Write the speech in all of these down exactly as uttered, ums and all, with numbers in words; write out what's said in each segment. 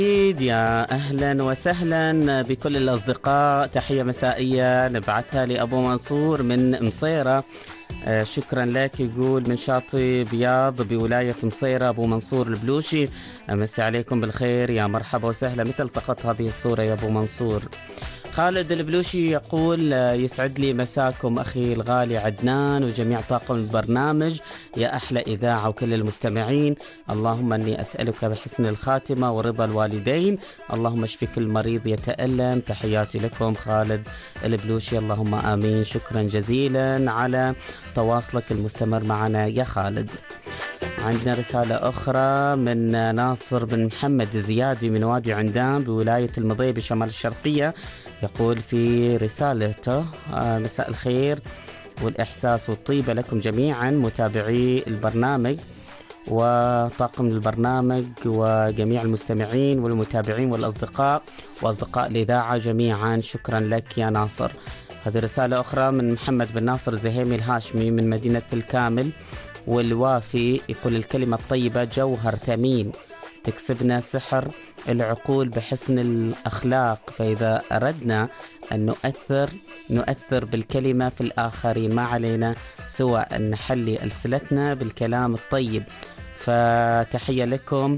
يا أهلا وسهلا بكل الأصدقاء. تحية مسائية نبعثها لأبو منصور من مصيرة. آه شكرا لك. يقول من شاطئ بياض بولاية مصيرة أبو منصور البلوشي. أمسي عليكم بالخير، يا مرحبا وسهلا. متى التقط هذه الصورة يا أبو منصور؟ خالد البلوشي يقول يسعد لي مساكم أخي الغالي عدنان وجميع طاقم البرنامج، يا أحلى إذاعة وكل المستمعين. اللهم أني أسألك بحسن الخاتمة ورضا الوالدين، اللهم اشفي كل مريض يتألم. تحياتي لكم خالد البلوشي، اللهم آمين. شكرا جزيلا على تواصلك المستمر معنا يا خالد. عندنا رسالة أخرى من ناصر بن محمد زيادي من وادي عندام بولاية المضي بشمال الشرقية. يقول في رسالته مساء الخير والإحساس والطيبة لكم جميعا متابعي البرنامج وطاقم البرنامج وجميع المستمعين والمتابعين والأصدقاء وأصدقاء الإذاعة جميعا. شكرا لك يا ناصر. هذه رسالة أخرى من محمد بن ناصر الزهيمي الهاشمي من مدينة الكامل والوافي. يقول الكلمة الطيبة جوهر ثمين تكسبنا سحر العقول بحسن الأخلاق، فإذا أردنا أن نؤثر نؤثر بالكلمة في الآخرين، ما علينا سوى أن نحلي ألسنتنا بالكلام الطيب. فتحية لكم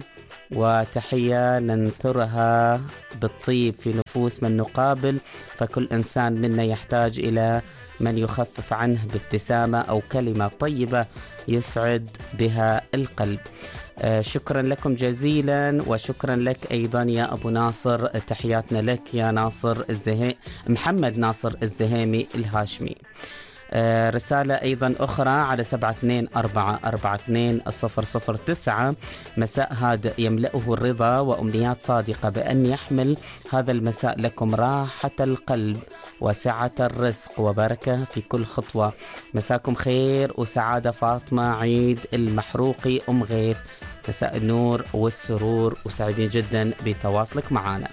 وتحية ننثرها بالطيب في نفوس من نقابل، فكل إنسان منا يحتاج إلى من يخفف عنه بابتسامة أو كلمة طيبة يسعد بها القلب. آه شكرا لكم جزيلا وشكرا لك أيضا يا أبو ناصر. تحياتنا لك يا ناصر الزهي محمد ناصر الزهيمي الهاشمي. آه رسالة أيضا أخرى على سبعة اثنين أربعة أربعة اثنين صفر صفر تسعة. مساء هادئ يملأه الرضا وأمنيات صادقة بأن يحمل هذا المساء لكم راحة القلب وسعة الرزق وبركة في كل خطوة. مساكم خير وسعادة. فاطمة عيد المحروقي أم غيث. مساء النور والسرور وسعيدين جدا بتواصلك معنا.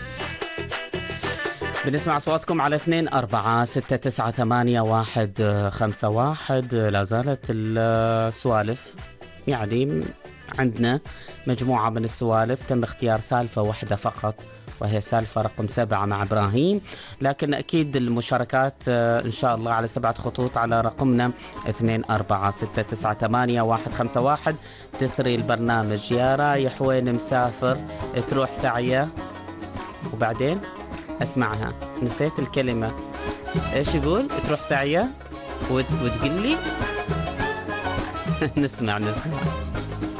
بنسمع أصواتكم على اثنين أربعة ستة تسعة ثمانية واحد خمسة واحد. لا زالت السوالف، يعني عندنا مجموعة من السوالف. تم اختيار سالفة واحدة فقط وهي سالفة رقم سبعة مع إبراهيم، لكن أكيد المشاركات إن شاء الله على سبعة خطوط على رقمنا اثنين أربعة ستة تسعة ثمانية واحد خمسة واحد. تثري البرنامج. يا رايح وين مسافر تروح سعية وبعدين أسمعها نسيت الكلمة إيش يقول؟ تروح سعية وت... وتقول لي نسمع نسمع